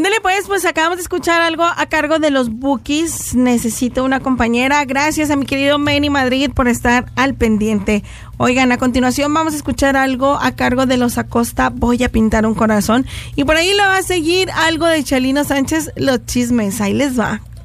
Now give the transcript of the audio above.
Ándale pues acabamos de escuchar algo a cargo de los Bukis. Necesito una compañera. Gracias a mi querido Manny Madrid por estar al pendiente. Oigan, a continuación vamos a escuchar algo a cargo de los Acosta, Voy a pintar un corazón. Y por ahí lo va a seguir algo de Chalino Sánchez, Los chismes. Ahí les va.